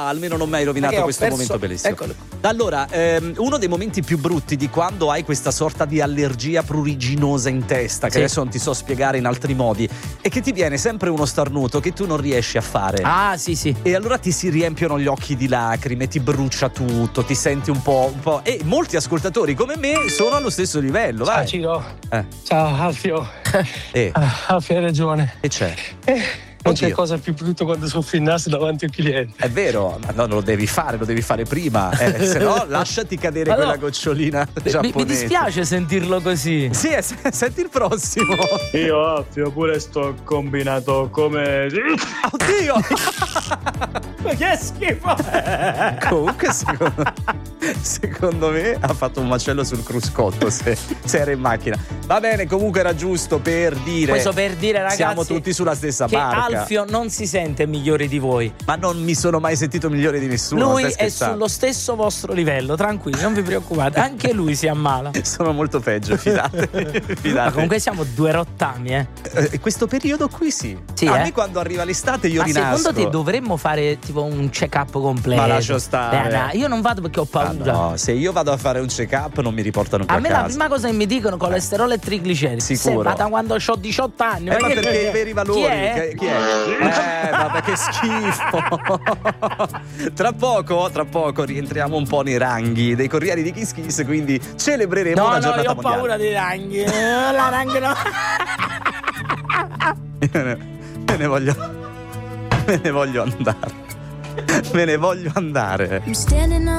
almeno non mi hai rovinato questo momento bellissimo. Eccolo. Allora, uno dei momenti più brutti di quando hai questa sorta di allergia pruriginosa in testa, che Sì. adesso non ti so spiegare in altri modi, è che ti viene sempre uno starnuto che tu non riesci a fare. Ah, sì. E allora ti si riempiono gli occhi di lacrime, ti brucia tutto, ti senti un po'. E molti ascoltatori come me sono allo stesso livello. Ciao Vai. Ciro, Eh. ciao Alfio. Alfio hai ragione. Che c'è? Non c'è Oddio. cosa più brutta quando soffi il naso davanti a un cliente. È vero, ma no, lo devi fare prima, se no lasciati cadere Ma no. quella gocciolina giapponese. Mi dispiace sentirlo così. Sì, senti il prossimo. Io Alfio pure sto combinato come... Oddio! Ma che schifo! Comunque secondo me ha fatto un macello sul cruscotto se era in macchina. Va bene, comunque era giusto per dire. Questo per dire, ragazzi, siamo tutti sulla stessa che barca. Alfio non si sente migliore di voi. Ma non mi sono mai sentito migliore di nessuno. Lui stai è scherzando? sullo stesso vostro livello, tranquilli, non vi preoccupate. Anche lui si ammala. Sono molto peggio, fidate. Ma comunque siamo due rottami, Questo periodo qui sì. Sì, A me quando arriva l'estate io rinasco. secondo te dovremmo fare tipo un check-up completo? Ma lascio stare. No, io non vado perché ho paura. No, se io vado a fare un check-up non mi riportano più A me casa. la prima cosa che mi dicono colesterolo e trigliceridi. Sicuro. Da quando ho 18 anni. Ma perché i veri valori? Chi è? Chi è? Vabbè, che schifo. Tra poco rientriamo un po' nei ranghi dei Corrieri di Kiss Kiss, quindi celebreremo No, una io giornata ho mondiale. paura dei ranghi. La ranghi no. Me ne voglio andare. Me ne voglio andare.